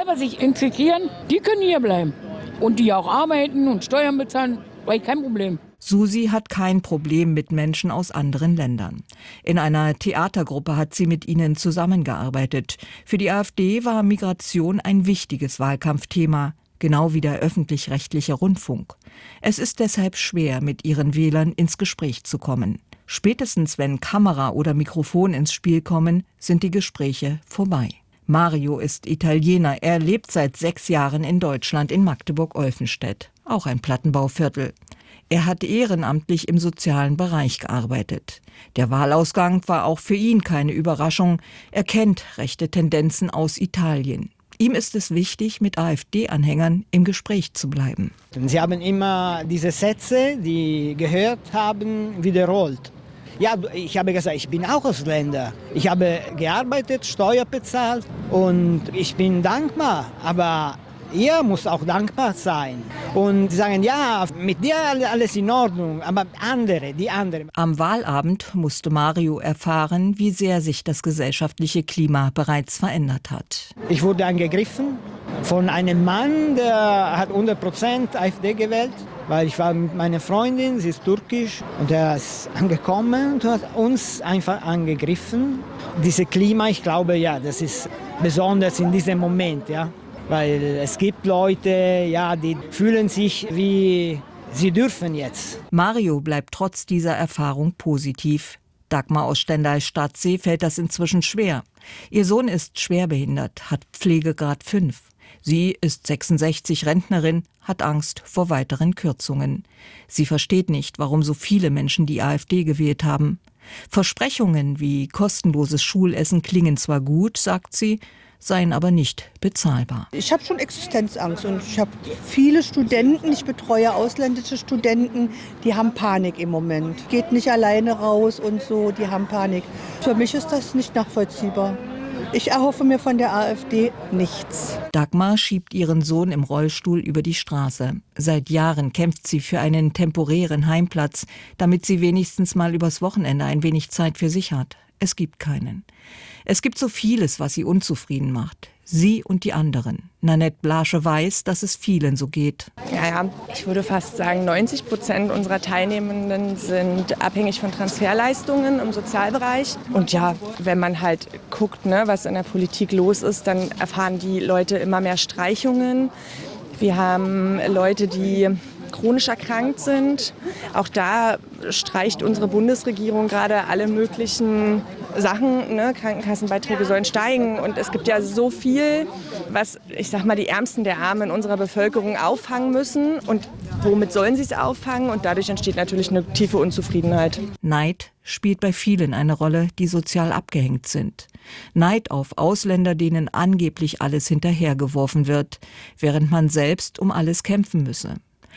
aber sich integrieren, die können hier bleiben. Und die auch arbeiten und Steuern bezahlen, weil kein Problem. Susi hat kein Problem mit Menschen aus anderen Ländern. In einer Theatergruppe hat sie mit ihnen zusammengearbeitet. Für die AfD war Migration ein wichtiges Wahlkampfthema, genau wie der öffentlich-rechtliche Rundfunk. Es ist deshalb schwer, mit ihren Wählern ins Gespräch zu kommen. Spätestens wenn Kamera oder Mikrofon ins Spiel kommen, sind die Gespräche vorbei. Mario ist Italiener. Er lebt seit 6 Jahren in Deutschland, in Magdeburg-Olfenstedt, auch ein Plattenbauviertel. Er hat ehrenamtlich im sozialen Bereich gearbeitet. Der Wahlausgang war auch für ihn keine Überraschung. Er kennt rechte Tendenzen aus Italien. Ihm ist es wichtig, mit AfD-Anhängern im Gespräch zu bleiben. Sie haben immer diese Sätze, die gehört haben, wiederholt. Ja, ich habe gesagt, ich bin auch Ausländer. Ich habe gearbeitet, Steuer bezahlt und ich bin dankbar. Aber ihr müsst auch dankbar sein. Und sie sagen, ja, mit dir alles in Ordnung, aber die anderen. Am Wahlabend musste Mario erfahren, wie sehr sich das gesellschaftliche Klima bereits verändert hat. Ich wurde angegriffen von einem Mann, der hat 100% AfD gewählt. Weil ich war mit meiner Freundin, sie ist türkisch, und er ist angekommen und hat uns einfach angegriffen. Dieses Klima, ich glaube, ja, das ist besonders in diesem Moment, ja. Weil es gibt Leute, ja, die fühlen sich wie sie dürfen jetzt. Mario bleibt trotz dieser Erfahrung positiv. Dagmar aus Stendal-Stadtsee fällt das inzwischen schwer. Ihr Sohn ist schwerbehindert, hat Pflegegrad 5. Sie ist 66, Rentnerin, hat Angst vor weiteren Kürzungen. Sie versteht nicht, warum so viele Menschen die AfD gewählt haben. Versprechungen wie kostenloses Schulessen klingen zwar gut, sagt sie, seien aber nicht bezahlbar. Ich habe schon Existenzangst und ich habe viele Studenten, ich betreue ausländische Studenten, die haben Panik im Moment. Geht nicht alleine raus und so, die haben Panik. Für mich ist das nicht nachvollziehbar. Ich erhoffe mir von der AfD nichts. Dagmar schiebt ihren Sohn im Rollstuhl über die Straße. Seit Jahren kämpft sie für einen temporären Heimplatz, damit sie wenigstens mal übers Wochenende ein wenig Zeit für sich hat. Es gibt keinen. Es gibt so vieles, was sie unzufrieden macht. Sie und die anderen. Nanette Blasche weiß, dass es vielen so geht. Ja, ich würde fast sagen, 90% unserer Teilnehmenden sind abhängig von Transferleistungen im Sozialbereich. Und ja, wenn man halt guckt, ne, was in der Politik los ist, dann erfahren die Leute immer mehr Streichungen. Wir haben Leute, die chronisch erkrankt sind. Auch da streicht unsere Bundesregierung gerade alle möglichen Sachen. Ne? Krankenkassenbeiträge sollen steigen. Und es gibt ja so viel, was, ich sag mal, die Ärmsten der Armen in unserer Bevölkerung auffangen müssen. Und womit sollen sie es auffangen? Und dadurch entsteht natürlich eine tiefe Unzufriedenheit. Neid spielt bei vielen eine Rolle, die sozial abgehängt sind. Neid auf Ausländer, denen angeblich alles hinterhergeworfen wird, während man selbst um alles kämpfen müsse.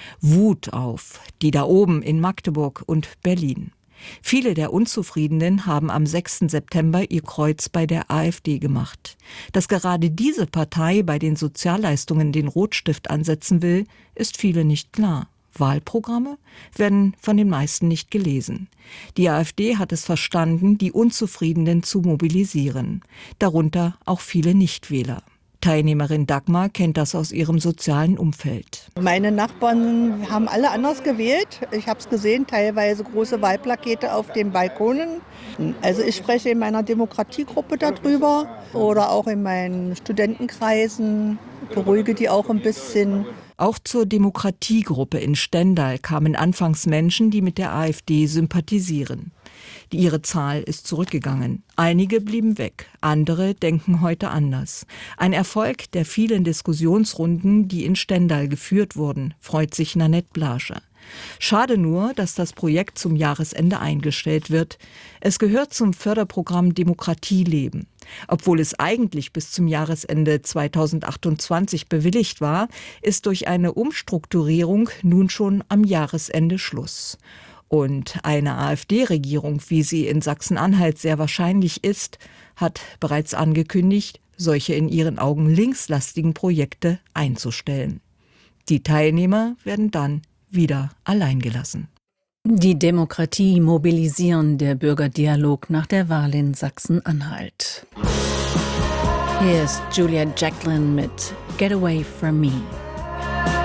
Wut auf die da oben in Magdeburg und Berlin. Viele der Unzufriedenen haben am 6. September ihr Kreuz bei der AfD gemacht. Dass gerade diese Partei bei den Sozialleistungen den Rotstift ansetzen will, ist vielen nicht klar. Wahlprogramme werden von den meisten nicht gelesen. Die AfD hat es verstanden, die Unzufriedenen zu mobilisieren. Darunter auch viele Nichtwähler. Teilnehmerin Dagmar kennt das aus ihrem sozialen Umfeld. Meine Nachbarn haben alle anders gewählt. Ich habe es gesehen, teilweise große Wahlplakete auf den Balkonen. Also ich spreche in meiner Demokratiegruppe darüber oder auch in meinen Studentenkreisen, beruhige die auch ein bisschen. Auch zur Demokratiegruppe in Stendal kamen anfangs Menschen, die mit der AfD sympathisieren. Ihre Zahl ist zurückgegangen. Einige blieben weg, andere denken heute anders. Ein Erfolg der vielen Diskussionsrunden, die in Stendal geführt wurden, freut sich Nanette Blasche. Schade nur, dass das Projekt zum Jahresende eingestellt wird. Es gehört zum Förderprogramm Demokratieleben. Obwohl es eigentlich bis zum Jahresende 2028 bewilligt war, ist durch eine Umstrukturierung nun schon am Jahresende Schluss. Und eine AfD-Regierung, wie sie in Sachsen-Anhalt sehr wahrscheinlich ist, hat bereits angekündigt, solche in ihren Augen linkslastigen Projekte einzustellen. Die Teilnehmer werden dann wieder allein gelassen. Die Demokratie mobilisieren, der Bürgerdialog nach der Wahl in Sachsen-Anhalt. Hier ist Julia Jacklin mit Get Away From Me.